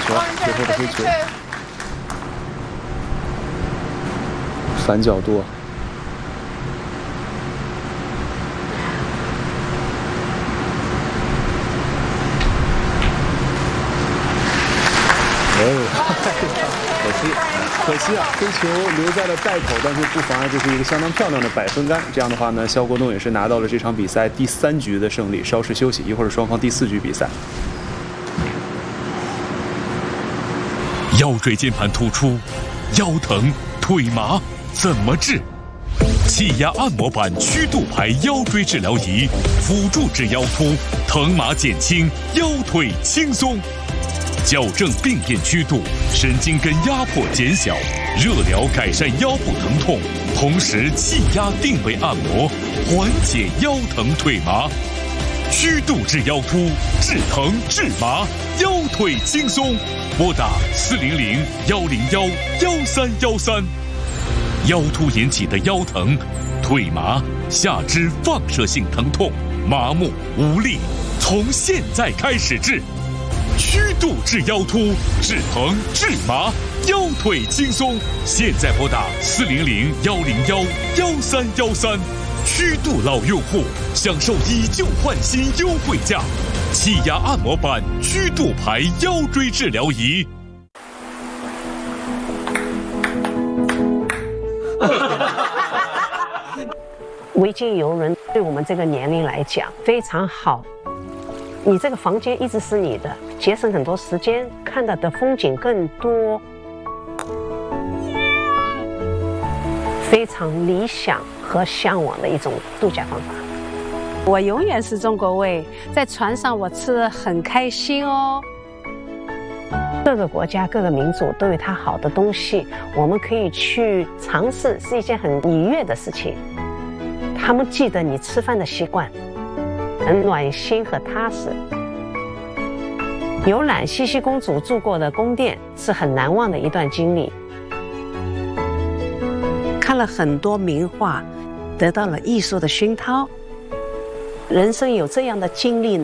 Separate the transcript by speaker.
Speaker 1: 球，最后的黑球，反角度。可惜啊，黑球留在了袋口，但是不妨碍这是一个相当漂亮的100分杆。这样的话呢，肖国栋也是拿到了这场比赛第3局的胜利。稍事休息，一会儿双方第4局比赛。
Speaker 2: 腰椎间盘突出、腰疼、腿麻怎么治？气压按摩板曲度牌腰椎治疗仪，辅助治腰突，疼麻减轻，腰腿轻松。矫正病变曲度，神经根压迫减小，热疗改善腰部疼痛，同时气压定位按摩，缓解腰疼腿麻。曲度治腰突，治疼治麻，腰腿轻松。拨打400-101-1313。腰突引起的腰疼、腿麻、下肢放射性疼痛、麻木无力，从现在开始治。曲度治腰突，治疼治麻，腰腿轻松。现在拨打400-101-1313。曲度老用户享受以旧换新优惠价，气压按摩板曲度牌腰椎治疗仪。
Speaker 3: 维京游轮对我们这个年龄来讲非常好，你这个房间一直是你的，节省很多时间，看到的风景更多，非常理想和向往的一种度假方法。
Speaker 4: 我永远是中国胃，在船上我吃得很开心哦。
Speaker 3: 各个国家、各个民族都有它好的东西，我们可以去尝试，是一件很愉悦的事情。他们记得你吃饭的习惯，很暖心和踏实。游览茜茜公主住过的宫殿是很难忘的一段经历。看了很多名画，得到了艺术的熏陶。人生有这样的经历